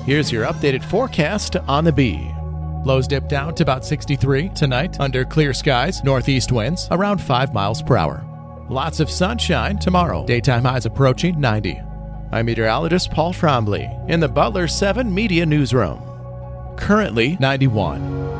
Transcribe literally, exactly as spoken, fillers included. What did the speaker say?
Here's your updated forecast on the Bee. Lows dip down to about sixty-three tonight under clear skies, northeast winds around five miles per hour. Lots of sunshine tomorrow, daytime highs approaching ninety. I'm meteorologist Paul Trombley in the Butler seven Media Newsroom. Currently ninety-one.